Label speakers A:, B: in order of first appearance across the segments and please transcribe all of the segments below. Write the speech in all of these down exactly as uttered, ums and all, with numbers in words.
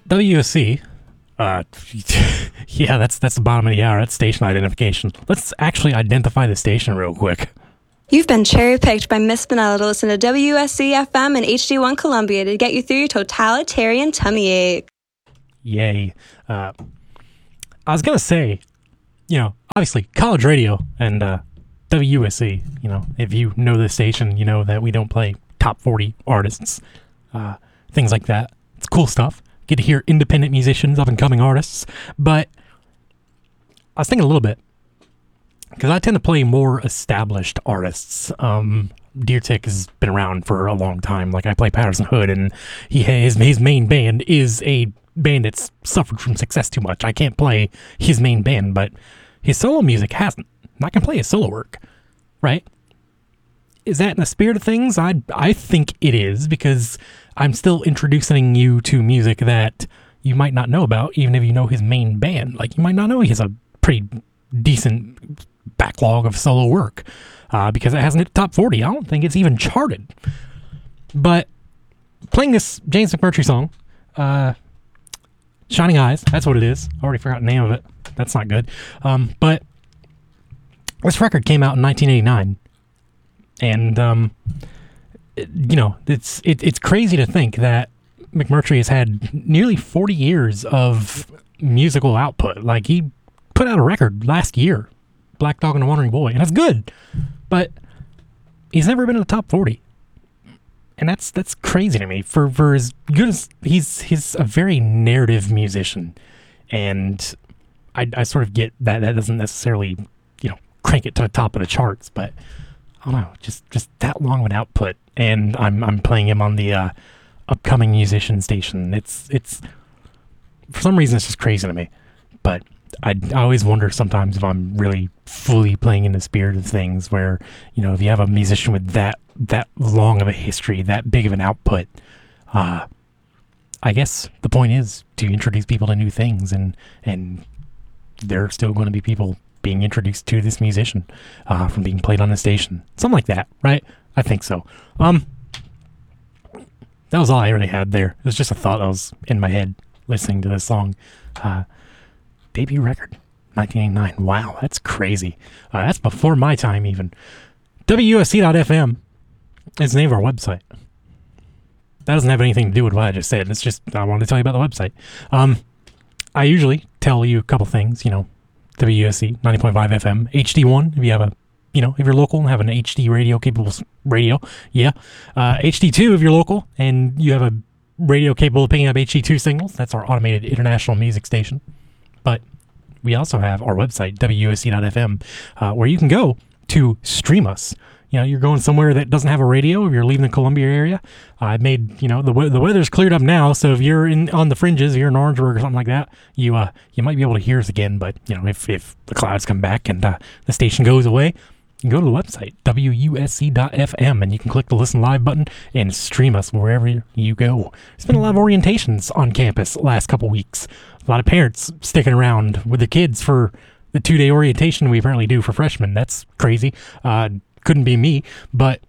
A: W U S C, uh, yeah, that's that's the bottom of the hour. That's station identification. Let's actually identify the station real quick.
B: You've been cherry-picked by Miss Benella to listen to W U S C F M and H D one Columbia to get you through your totalitarian tummy ache.
A: Yay. Uh, I was going to say, you know, obviously, college radio and uh, W U S C, you know, if you know this station, you know that we don't play top forty artists, uh, things like that. It's cool stuff. Get to hear independent musicians, up-and-coming artists. But I was thinking a little bit, because I tend to play more established artists. Um, Deer Tick has been around for a long time. Like, I play Patterson Hood, and he his, his main band is a band that's suffered from success too much. I can't play his main band, but his solo music hasn't. And I can play his solo work, right? Is that in the spirit of things? I I think it is, because I'm still introducing you to music that you might not know about, even if you know his main band. Like, you might not know he has a pretty decent backlog of solo work, uh, because it hasn't hit the top forty. I don't think it's even charted. But playing this James McMurtry song, uh, Shining Eyes, that's what it is. I already forgot the name of it. That's not good. Um, but this record came out in nineteen eighty-nine. And, um, it, you know, it's it, it's crazy to think that McMurtry has had nearly forty years of musical output. Like, he put out a record last year, Black Dog and the Wandering Boy, and it's good. But he's never been in the top forty. And that's that's crazy to me. For, for as good as he's he's a very narrative musician. And I, I sort of get that that doesn't necessarily, you know, crank it to the top of the charts, but I don't know, just just that long of an output. And I'm I'm playing him on the uh, upcoming musician station. It's it's for some reason it's just crazy to me. But I, I always wonder sometimes if I'm really fully playing in the spirit of things, where, you know, if you have a musician with that that long of a history, that big of an output, uh, I guess the point is to introduce people to new things, and and there are still going to be people being introduced to this musician uh, from being played on the station. Something like that, right? I think so. Um, that was all I really had there. It was just a thought that was in my head listening to this song. Uh, debut record, nineteen eighty-nine. Wow, that's crazy. Uh, that's before my time even. W U S C dot F M is the name of our website. That doesn't have anything to do with what I just said. It's just, I wanted to tell you about the website. Um, I usually tell you a couple things, you know, W U S C, ninety point five F M, H D one, if you have a, you know, if you're local and have an H D radio capable radio, yeah. Uh, H D two if you're local and you have a radio capable of picking up H D two signals, that's our automated international music station. But we also have our website, W U S C dot F M, uh, where you can go to stream us. You know, you're going somewhere that doesn't have a radio, if you're leaving the Columbia area. I uh, made, you know, the the weather's cleared up now, so if you're in on the fringes, if you're in Orangeburg or something like that, you uh you might be able to hear us again. But, you know, if, if the clouds come back and uh, the station goes away, you can go to the website, W U S C dot F M, and you can click the Listen Live button and stream us wherever you go. There's been a lot of orientations on campus last couple weeks. A lot of parents sticking around with the kids for the two-day orientation we apparently do for freshmen. That's crazy. Uh, couldn't be me, but,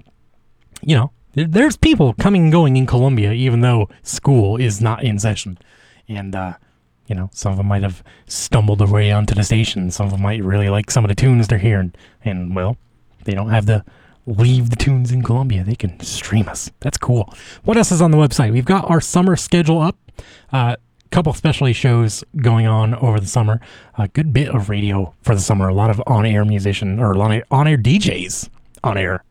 A: you know, there, there's people coming and going in Columbia, even though school is not in session. And, uh, you know, some of them might have stumbled their way onto the station. Some of them might really like some of the tunes they're hearing. And, well, they don't have to leave the tunes in Columbia. They can stream us. That's cool. What else is on the website? We've got our summer schedule up. Uh, couple specialty shows going on over the summer. A good bit of radio for the summer. A lot of on-air musician or on-air D Js on air.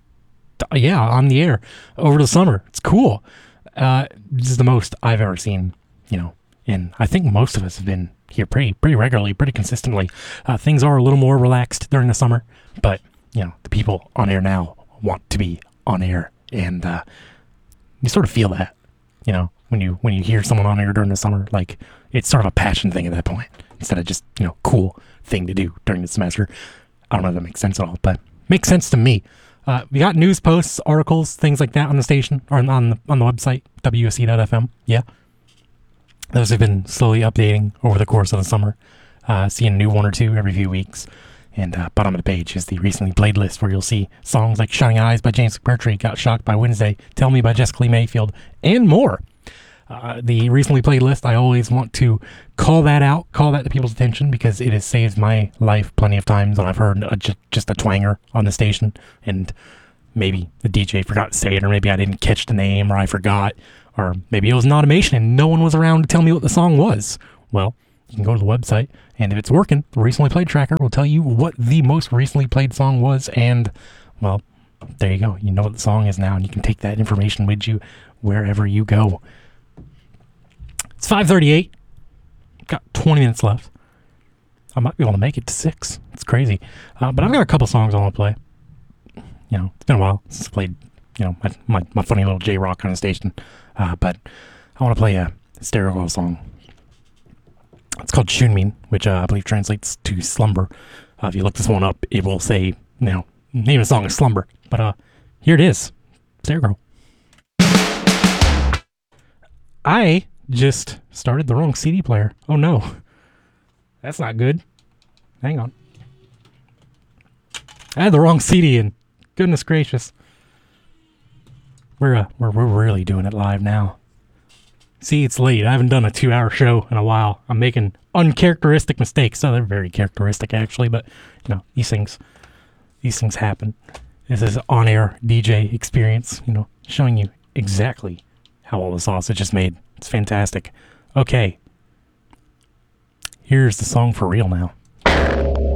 A: Yeah, on the air over the summer. It's cool. Uh, this is the most I've ever seen, you know, and I think most of us have been here pretty pretty regularly, pretty consistently. Uh, things are a little more relaxed during the summer, but, you know, the people on air now want to be on air, and uh, you sort of feel that, you know, when you when you hear someone on air during the summer. Like, it's sort of a passion thing at that point, instead of just, you know, cool thing to do during the semester. I don't know if that makes sense at all, but makes sense to me. Uh, we got news posts, articles, things like that on the station, or on the on the website, W U S C dot F M. Yeah. Those have been slowly updating over the course of the summer. Uh, seeing a new one or two every few weeks. And uh, bottom of the page is the recently played list, where you'll see songs like Shining Eyes by James McMurtry, Got Shocked by Wednesday, Tell Me by Jessica Lee Mayfield, and more. Uh, the recently played list, I always want to call that out, call that to people's attention, because it has saved my life plenty of times when I've heard a, just, just a twanger on the station, and maybe the D J forgot to say it, or maybe I didn't catch the name, or I forgot, or maybe it was an automation and no one was around to tell me what the song was. Well, you can go to the website, and if it's working, the recently played tracker will tell you what the most recently played song was, and, well, there you go. You know what the song is now, and you can take that information with you wherever you go. It's five thirty-eight. Got twenty minutes left. I might be able to make it to six. It's crazy. Uh, but I've got a couple songs I want to play. You know, it's been a while since I played, you know, my, my, my funny little J-Rock on the station. Uh, but I want to play a Stereo song. It's called Shunmin, which uh, I believe translates to slumber. Uh, if you look this one up, it will say, you know, name of the song is Slumber. But uh, here it is. Stereo. I just started the wrong C D player. Oh no. That's not good. Hang on. I had the wrong C D in. Goodness gracious. We're, uh, we're, we're really doing it live now. See, it's late. I haven't done a two-hour show in a while. I'm making uncharacteristic mistakes. Oh, they're very characteristic, actually, but, you know, these things, these things happen. This is on-air D J experience, you know, showing you exactly how all the sausage is made. It's fantastic. Okay. Here's the song for real now.